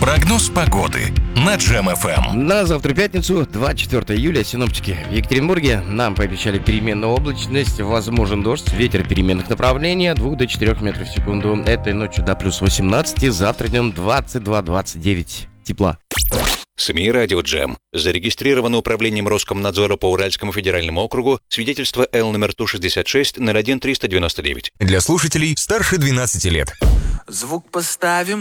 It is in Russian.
Прогноз погоды на Джем FM. На завтра пятницу, 24 июля, синоптики в Екатеринбурге нам пообещали переменную облачность, возможен дождь, ветер переменных направлений от 2 до 4 метров в секунду. Этой ночью до плюс 18, завтра днем 22-29 тепла. СМИ «Радио Джем». Зарегистрировано управлением Роскомнадзора по Уральскому федеральному округу свидетельство Л номер Ту-66 01-399. Для слушателей старше 12 лет. Звук поставим